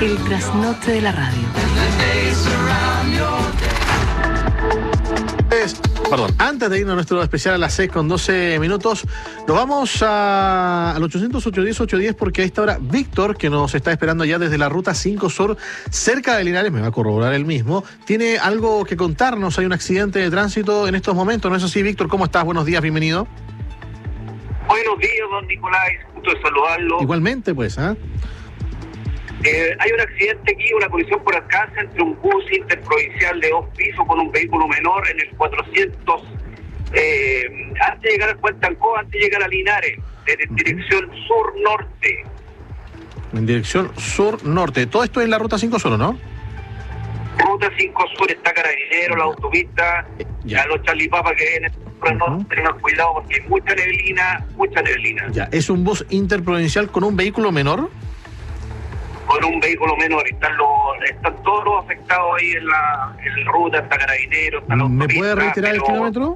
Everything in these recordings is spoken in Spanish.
El trasnoche de la radio. Antes de irnos a nuestro especial a las 6:12, nos vamos al 800-810-810 porque a esta hora Víctor, que nos está esperando ya desde la ruta 5 Sur, cerca de Linares, me va a corroborar él mismo, tiene algo que contarnos. Hay un accidente de tránsito en estos momentos, ¿no es así, Víctor? ¿Cómo estás? Buenos días, bienvenido. Buenos días, don Nicolás, gusto de saludarlo. Igualmente, pues, ¿ah? Hay un accidente aquí, una colisión por alcance entre un bus interprovincial de 2 pisos con un vehículo menor en el 400, antes de llegar al Puente Ancoa, antes de llegar a Linares, en dirección sur-norte. En dirección sur-norte. Todo esto es la ruta 5 Sur, ¿no? Ruta 5 Sur, está Carabinero, la autopista, a los Charlipapa que vienen no tengan cuidado porque hay mucha neblina. Ya, es un bus interprovincial con un vehículo menor. Con un vehículo menor, están todos los afectados ahí en la ruta, está Carabinero, está la autopista. ¿Me puede reiterar el kilómetro?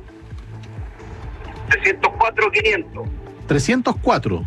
304-500. 304.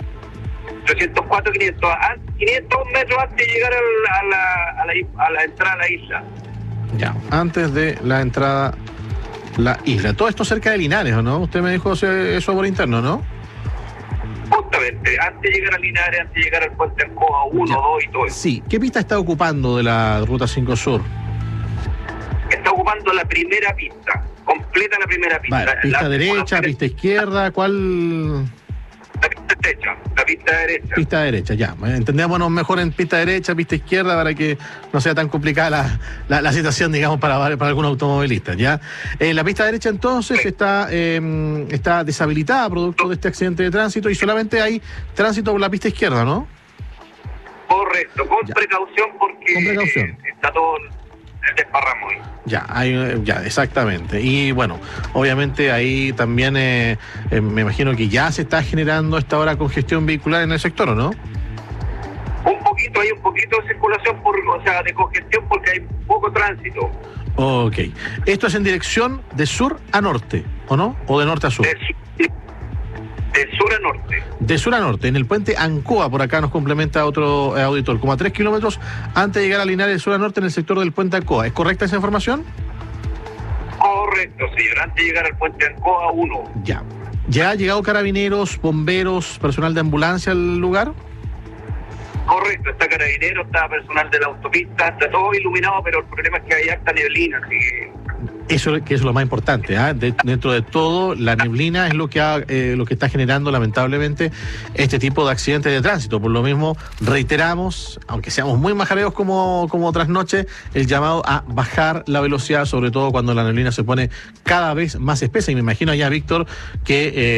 500 metros antes de llegar a la entrada a la isla. Ya, antes de la entrada la isla. Todo esto cerca de Linares, ¿o no? Usted me dijo eso por interno, ¿no? Justamente, antes de llegar a Linares, antes de llegar al Puente Ancoa 1, 2 y todo eso. Sí, ¿qué pista está ocupando de la Ruta 5 Sur? Está ocupando la primera pista, completa la primera pista. Vale, pista derecha, pista izquierda, ¿cuál...? La pista derecha. Pista derecha, ya. Entendémonos mejor en pista derecha, pista izquierda, para que no sea tan complicada la situación, digamos, para algún automovilista, ¿ya? La pista derecha, entonces, está deshabilitada producto de este accidente de tránsito y solamente hay tránsito por la pista izquierda, ¿no? Correcto, con precaución porque con precaución. Está todo el desparramo ahí. Ya, exactamente. Y bueno, obviamente ahí también me imagino que ya se está generando a esta hora congestión vehicular en el sector, ¿o no? Hay un poquito de circulación, de congestión porque hay poco tránsito. Ok. Esto es en dirección de sur a norte, ¿o no? ¿O de norte a sur? De sur a norte. De sur a norte, en el puente Ancoa, por acá nos complementa otro auditor, como a 3 kilómetros antes de llegar a Linares, de sur a norte, en el sector del puente Ancoa. ¿Es correcta esa información? Correcto, señor, antes de llegar al puente Ancoa 1. Ya. ¿Ya ha llegado carabineros, bomberos, personal de ambulancia al lugar? Correcto, está Carabinero, está personal de la autopista, está todo iluminado, pero el problema es que hay harta neblina, así que... Eso es lo más importante, ¿eh? Dentro de todo, la neblina es lo que está generando lamentablemente este tipo de accidentes de tránsito. Por lo mismo, reiteramos, aunque seamos muy majareos como otras noches, el llamado a bajar la velocidad, sobre todo cuando la neblina se pone cada vez más espesa. Y me imagino allá, Víctor, que